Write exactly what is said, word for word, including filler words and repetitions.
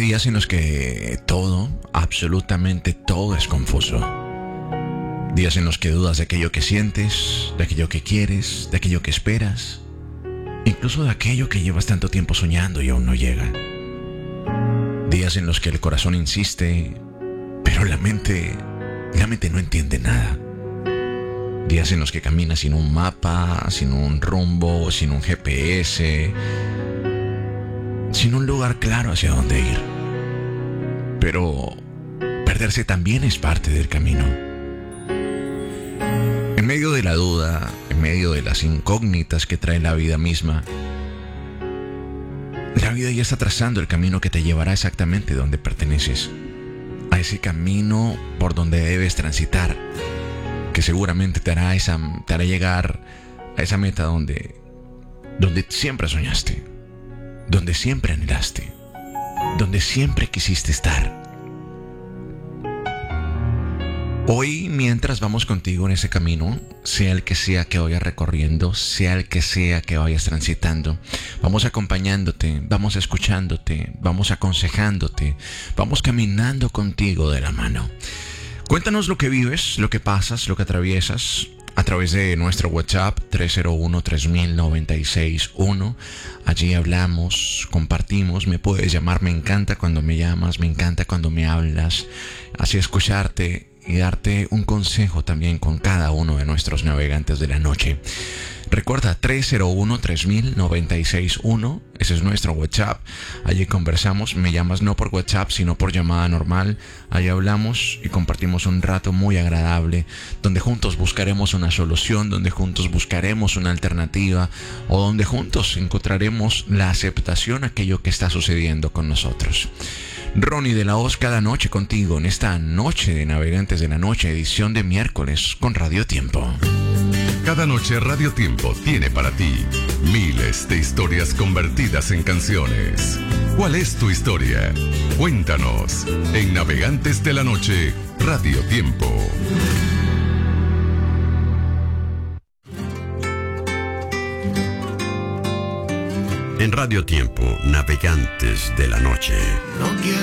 días en los que todo, absolutamente todo es confuso. Días en los que dudas de aquello que sientes, de aquello que quieres, de aquello que esperas, incluso de aquello que llevas tanto tiempo soñando y aún no llega. Días en los que el corazón insiste, pero la mente, la mente no entiende nada. Días en los que caminas sin un mapa, sin un rumbo, sin un G P S, sin un lugar claro hacia dónde ir. Pero perderse también es parte del camino. En medio de la duda, en medio de las incógnitas que trae la vida misma, la vida ya está trazando el camino que te llevará exactamente donde perteneces, a ese camino por donde debes transitar, que seguramente te hará, esa, te hará llegar a esa meta donde, donde siempre soñaste, donde siempre anhelaste, donde siempre quisiste estar. Hoy, mientras vamos contigo en ese camino, sea el que sea que vayas recorriendo, sea el que sea que vayas transitando, vamos acompañándote, vamos escuchándote, vamos aconsejándote, vamos caminando contigo de la mano. Cuéntanos lo que vives, lo que pasas, lo que atraviesas a través de nuestro WhatsApp tres cero uno, tres mil, noventa y seis uno. Allí hablamos, compartimos, me puedes llamar, me encanta cuando me llamas, me encanta cuando me hablas, así escucharte y darte un consejo también con cada uno de nuestros navegantes de la noche. Recuerda, tres cero uno, tres mil, noventa y seis uno, ese es nuestro WhatsApp. Allí conversamos, me llamas no por WhatsApp, sino por llamada normal. Allí hablamos y compartimos un rato muy agradable, donde juntos buscaremos una solución, donde juntos buscaremos una alternativa, o donde juntos encontraremos la aceptación a aquello que está sucediendo con nosotros. Ronnie de la Hoz cada noche contigo en esta noche de Navegantes de la Noche, edición de miércoles con Radio Tiempo. Cada noche Radio Tiempo tiene para ti miles de historias convertidas en canciones. ¿Cuál es tu historia? Cuéntanos en Navegantes de la Noche, Radio Tiempo. En Radio Tiempo, Navegantes de la Noche. No quiero